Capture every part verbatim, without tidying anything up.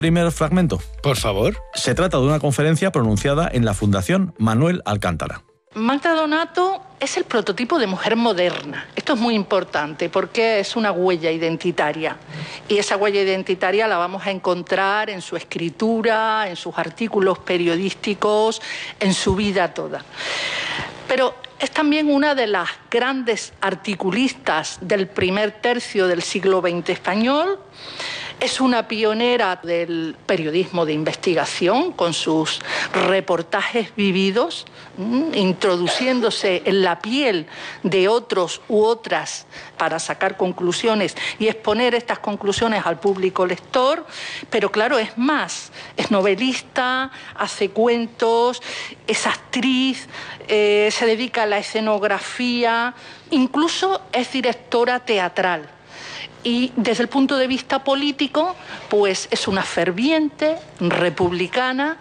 Primer fragmento. Por favor. Se trata de una conferencia pronunciada en la Fundación Manuel Alcántara. Magda Donato es el prototipo de mujer moderna. Esto es muy importante porque es una huella identitaria. Y esa huella identitaria la vamos a encontrar en su escritura, en sus artículos periodísticos, en su vida toda. Pero es también una de las grandes articulistas del primer tercio del siglo veinte español. Es una pionera del periodismo de investigación con sus reportajes vividos, introduciéndose en la piel de otros u otras para sacar conclusiones y exponer estas conclusiones al público lector. Pero claro, es más, es novelista, hace cuentos, es actriz, eh, se dedica a la escenografía, incluso es directora teatral. Y desde el punto de vista político, pues es una ferviente republicana.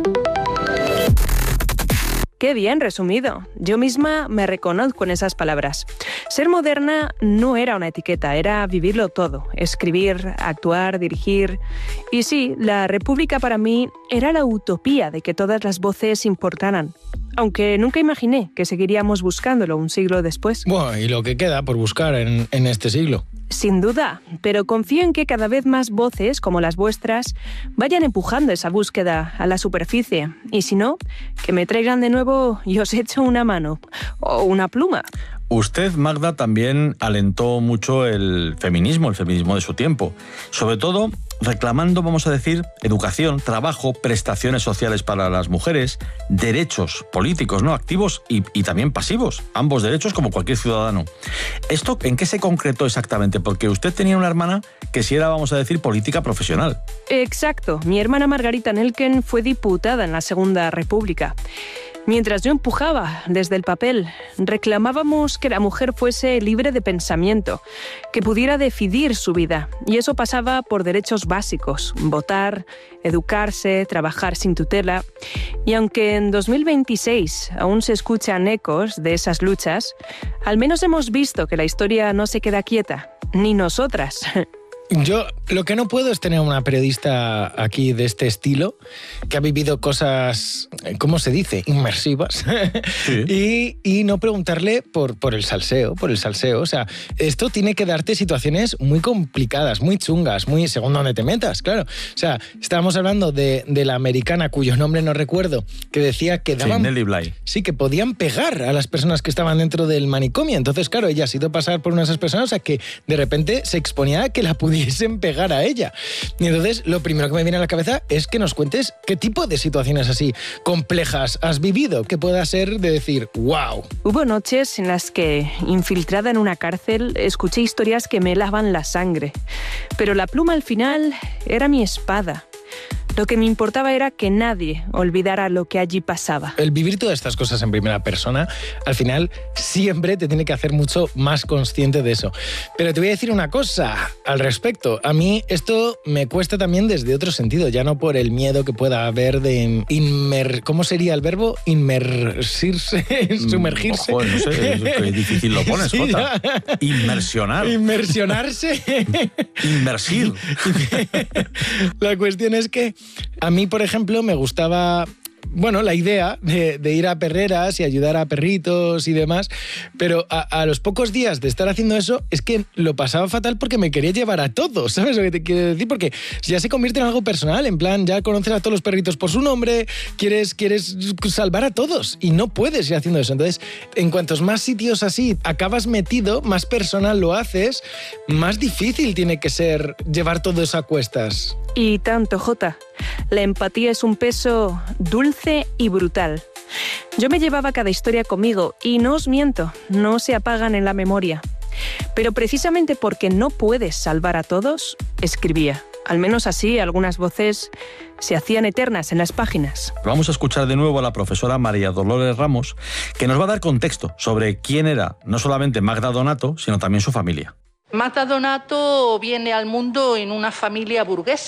Qué bien resumido. Yo misma me reconozco en esas palabras. Ser moderna no era una etiqueta, era vivirlo todo. Escribir, actuar, dirigir. Y sí, la República para mí era la utopía de que todas las voces importaran. Aunque nunca imaginé que seguiríamos buscándolo un siglo después. Bueno, y lo que queda por buscar en, en este siglo. Sin duda, pero confío en que cada vez más voces, como las vuestras, vayan empujando esa búsqueda a la superficie. Y si no, que me traigan de nuevo y os echo una mano o una pluma. Usted, Magda, también alentó mucho el feminismo, el feminismo de su tiempo. Sobre todo reclamando, vamos a decir, educación, trabajo, prestaciones sociales para las mujeres, derechos políticos, ¿no? Activos y, y también pasivos. Ambos derechos como cualquier ciudadano. ¿Esto en qué se concretó exactamente? Porque usted tenía una hermana que sí era, vamos a decir, política profesional. Exacto. Mi hermana Margarita Nelken fue diputada en la Segunda República. Mientras yo empujaba desde el papel, reclamábamos que la mujer fuese libre de pensamiento, que pudiera decidir su vida. Y eso pasaba por derechos básicos: votar, educarse, trabajar sin tutela. Y aunque en dos mil veintiséis aún se escuchan ecos de esas luchas, al menos hemos visto que la historia no se queda quieta, ni nosotras. Yo lo que no puedo es tener una periodista aquí de este estilo que ha vivido cosas, ¿cómo se dice? Inmersivas. Sí. y, y no preguntarle por, por el salseo, por el salseo. O sea, esto tiene que darte situaciones muy complicadas, muy chungas, muy según donde te metas, claro. O sea, estábamos hablando de, de la americana cuyo nombre no recuerdo, que decía que daban... Sí, Nelly Bly. Sí, que podían pegar a las personas que estaban dentro del manicomio. Entonces, claro, ella ha sido pasar por una de esas personas a que de repente se exponía a que la pudiera pegar a ella. Y entonces lo primero que me viene a la cabeza es que nos cuentes qué tipo de situaciones así complejas has vivido, que pueda ser de decir, wow. Hubo noches en las que, infiltrada en una cárcel, escuché historias que me helaban la sangre. Pero la pluma al final era mi espada. Lo que me importaba era que nadie olvidara lo que allí pasaba. El vivir todas estas cosas en primera persona, al final, siempre te tiene que hacer mucho más consciente de eso. Pero te voy a decir una cosa al respecto. A mí esto me cuesta también desde otro sentido, ya no por el miedo que pueda haber de inmer... ¿Cómo sería el verbo? Inmersirse, sumergirse. Mm, joder, no sé, qué difícil lo pones, Jota. Sí, Inmersionar. Inmersionarse. Inmersir. La cuestión es que a mí, por ejemplo, me gustaba... Bueno, la idea de, de ir a perreras y ayudar a perritos y demás, pero a, a los pocos días de estar haciendo eso es que lo pasaba fatal porque me quería llevar a todos, ¿sabes lo que te quiero decir? Porque ya se convierte en algo personal, en plan, ya conoces a todos los perritos por su nombre, quieres, quieres salvar a todos y no puedes ir haciendo eso. Entonces, en cuantos más sitios así acabas metido, más personal lo haces, más difícil tiene que ser llevar todo eso a cuestas. Y tanto, Jota. La empatía es un peso dulce y brutal. Yo me llevaba cada historia conmigo y no os miento, no se apagan en la memoria. Pero precisamente porque no puedes salvar a todos, escribía. Al menos así algunas voces se hacían eternas en las páginas. Vamos a escuchar de nuevo a la profesora María Dolores Ramos, que nos va a dar contexto sobre quién era no solamente Magda Donato, sino también su familia. Magda Donato viene al mundo en una familia burguesa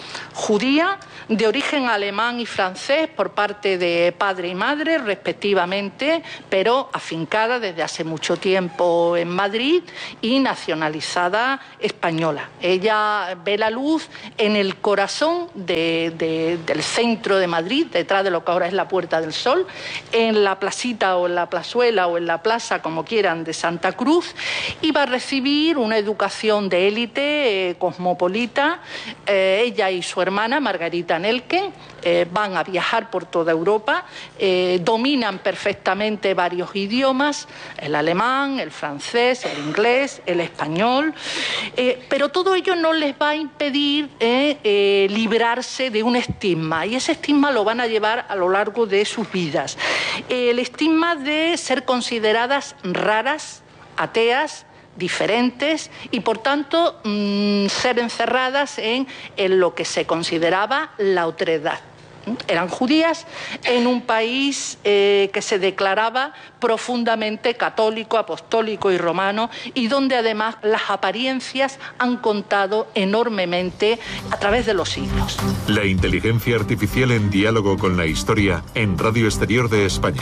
judía, de origen alemán y francés por parte de padre y madre, respectivamente, pero afincada desde hace mucho tiempo en Madrid y nacionalizada española. Ella ve la luz en el corazón de, de, del centro de Madrid, detrás de lo que ahora es la Puerta del Sol, en la placita o en la plazuela o en la plaza, como quieran, de Santa Cruz, y va a recibir una educación de élite, eh, cosmopolita. Eh, ella y su hermana, Margarita Nelken, eh, van a viajar por toda Europa, eh, dominan perfectamente varios idiomas, el alemán, el francés, el inglés, el español, eh, pero todo ello no les va a impedir eh, eh, librarse de un estigma, y ese estigma lo van a llevar a lo largo de sus vidas. El estigma de ser consideradas raras, ateas, diferentes y por tanto mmm, ser encerradas en, en lo que se consideraba la otredad. Eran judías en un país eh, que se declaraba profundamente católico, apostólico y romano, y donde además las apariencias han contado enormemente a través de los siglos. La inteligencia artificial en diálogo con la historia en Radio Exterior de España.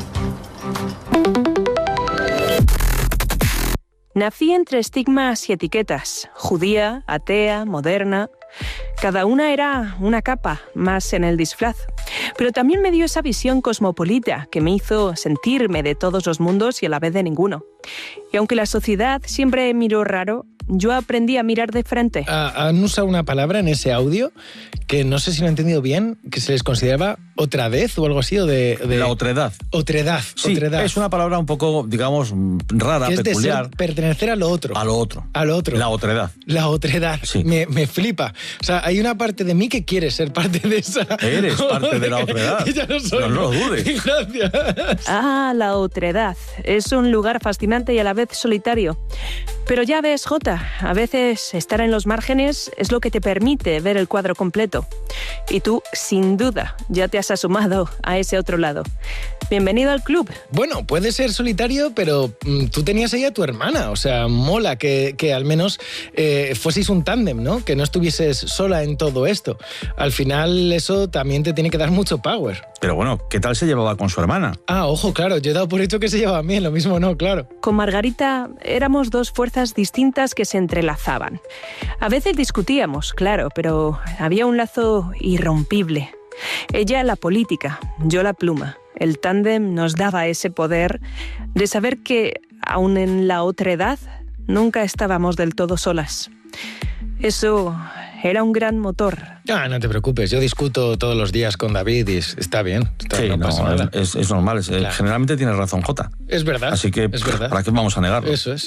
Nací entre estigmas y etiquetas, judía, atea, moderna. Cada una era una capa más en el disfraz. Pero también me dio esa visión cosmopolita que me hizo sentirme de todos los mundos y a la vez de ninguno. Y aunque la sociedad siempre miró raro, yo aprendí a mirar de frente. Han usado una palabra en ese audio que no sé si lo he entendido bien, que se les consideraba otradez o algo así, o de... de... La otredad. Otredad. Sí, otredad. Es una palabra un poco, digamos, rara, que es peculiar. De ser, pertenecer a lo otro. A lo otro. A lo otro. La otredad. La otredad. Sí. Me, me flipa. O sea, hay una parte de mí que quiere ser parte de esa... Eres parte de la otredad. Ya no soy. No, no lo dudes. Gracias. Ah, la otredad. Es un lugar fascinante y a la vez solitario. Pero ya ves, Jota, a veces estar en los márgenes es lo que te permite ver el cuadro completo. Y tú, sin duda, ya te has asomado a ese otro lado. Bienvenido al club. Bueno, puede ser solitario, pero mm, tú tenías ahí a tu hermana. O sea, mola que, que al menos eh, fueseis un tándem, ¿no? Que no estuvieses sola en todo esto. Al final eso también te tiene que dar mucho power. Pero bueno, ¿qué tal se llevaba con su hermana? Ah, ojo, claro, yo he dado por hecho que se llevaba bien, lo mismo no, claro. Con Margarita éramos dos fuerzas distintas que se entrelazaban. A veces discutíamos, claro, pero había un lazo irrompible. Ella la política, yo la pluma. El tándem nos daba ese poder de saber que, aun en la otredad, nunca estábamos del todo solas. Eso era un gran motor. Ah, no te preocupes, yo discuto todos los días con David y está bien. Está, Sí, no, no, pasa nada. es, es normal. Es, Claro. Generalmente tienes razón, Jota. Es verdad. Así que, es verdad. ¿para qué vamos a negarlo? Eso es.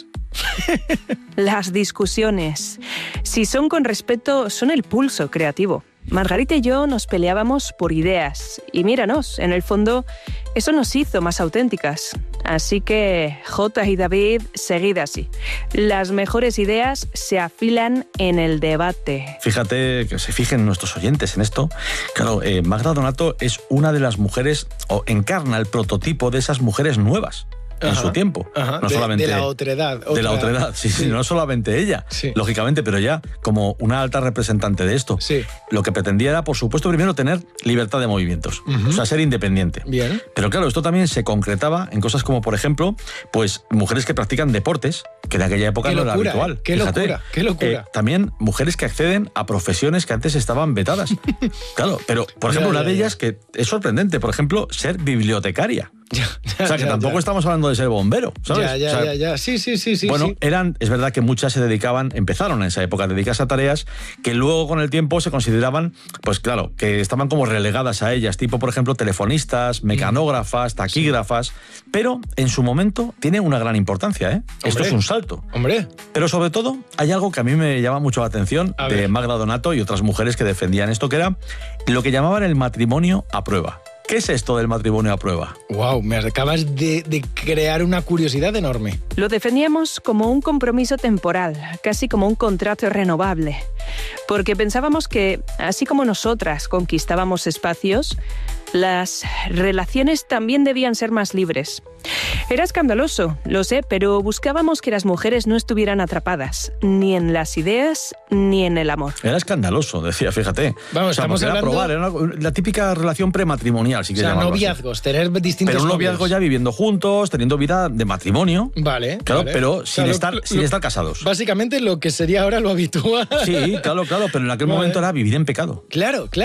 Las discusiones, si son con respeto, son el pulso creativo. Margarita y yo nos peleábamos por ideas y míranos, en el fondo, eso nos hizo más auténticas. Así que, Jota y David, seguid así. Las mejores ideas se afilan en el debate. Fíjate, que se fijen nuestros oyentes en esto. Claro, eh, Magda Donato es una de las mujeres, o encarna el prototipo de esas mujeres nuevas. En Ajá, su tiempo. ajá, No de, solamente de la otredad. de la otra- otredad, sí, sí, no solamente ella, Sí. lógicamente, pero ya como una alta representante de esto. Sí. Lo que pretendía era, por supuesto, primero tener libertad de movimientos, Ujú. o sea, ser independiente. Bien. Pero claro, esto también se concretaba en cosas como, por ejemplo, pues mujeres que practican deportes, que en aquella época Qué no locura, era habitual. ¿eh? Qué Fíjate. locura, qué locura. Eh, también mujeres que acceden a profesiones que antes estaban vetadas. Claro, pero, por ejemplo, Ya, una ya, de ya. ellas que es sorprendente, por ejemplo, ser bibliotecaria. Ya, ya, O sea, que ya, tampoco ya. estamos hablando de ser bombero, ¿sabes? Ya, ya, O sea, ya, ya. Sí, sí, sí, sí. bueno, sí. eran, es verdad que muchas se dedicaban, empezaron en esa época a dedicarse a tareas que luego con el tiempo se consideraban, pues claro, que estaban como relegadas a ellas, tipo por ejemplo telefonistas, mecanógrafas, taquígrafas, pero en su momento tiene una gran importancia, ¿eh? Esto Hombre. es un salto. Hombre, Pero sobre todo hay algo que a mí me llama mucho la atención A de ver. Magda Donato y otras mujeres que defendían esto, que era lo que llamaban el matrimonio a prueba. ¿Qué es esto del matrimonio a prueba? wow, me acabas de, de crear una curiosidad enorme. Lo defendíamos como un compromiso temporal, casi como un contrato renovable, porque pensábamos que, así como nosotras conquistábamos espacios, las relaciones también debían ser más libres. Era escandaloso, lo sé, pero buscábamos que las mujeres no estuvieran atrapadas, ni en las ideas, ni en el amor. Era escandaloso, decía, fíjate. Vamos, o sea, estamos era hablando... probar, era una, la típica relación prematrimonial, si O quieres sea, llamarlo así. noviazgos, tener distintos Pero un novios. noviazgo ya viviendo juntos, teniendo vida de matrimonio. Vale. Claro, vale. pero sin, Claro, estar, lo- sin estar casados. Básicamente lo que sería ahora lo habitual. Sí, claro, claro, pero en aquel Vale. momento era vivir en pecado. Claro, claro.